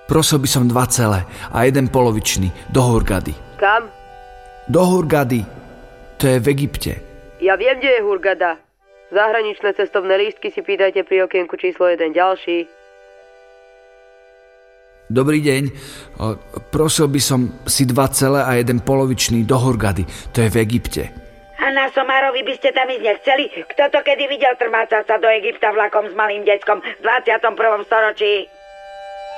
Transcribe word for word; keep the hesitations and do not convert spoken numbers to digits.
prosil by som dva celé a jeden polovičný do Hurgady. Kam? Do Hurgady. To je v Egypte. Ja viem, kde je Hurgada. Zahraničné cestovné lístky si pýtajte pri okienku číslo jeden ďalší. Dobrý deň. Prosil by som si dva celé a jeden polovičný do Hurgady. To je v Egypte. A na Somárovi by ste tam ísť nechceli? Kto to kedy videl trmácať sa do Egypta vlakom s malým deckom v dvadsiatom prvom storočí?